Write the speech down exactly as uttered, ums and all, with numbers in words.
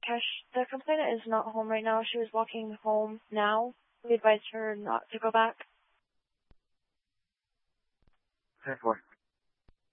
Rakesh, the complainant is not home right now. She was walking home now. We advised her not to go back. ten four.